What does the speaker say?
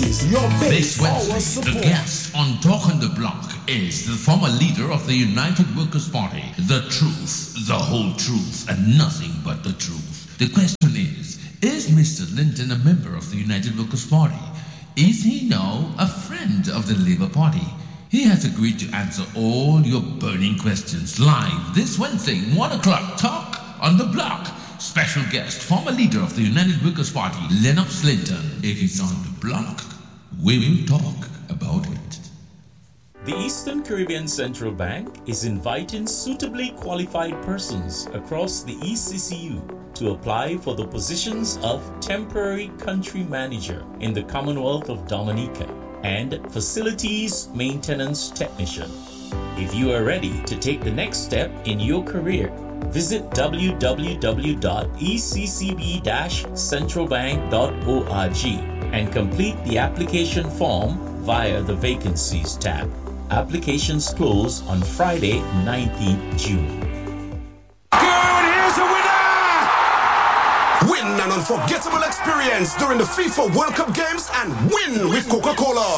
is your base. This Wednesday, the guest on Talk on the Block is the former leader of the United Workers' Party. The truth, the whole truth, and nothing but the truth. The question is Mr. Linton a member of the United Workers' Party? Is he now a friend of the Labour Party? He has agreed to answer all your burning questions live this Wednesday, 1 o'clock. Talk on the Block. Special guest, former leader of the United Workers' Party, Lennox Linton. If he's on the block, we will talk about it. The Eastern Caribbean Central Bank is inviting suitably qualified persons across the ECCU to apply for the positions of Temporary Country Manager in the Commonwealth of Dominica and Facilities Maintenance Technician. If you are ready to take the next step in your career, visit www.eccb-centralbank.org and complete the application form via the Vacancies tab. Applications close on Friday, 19th June. Good, here's a winner! Win an unforgettable experience during the FIFA World Cup games and win with Coca-Cola.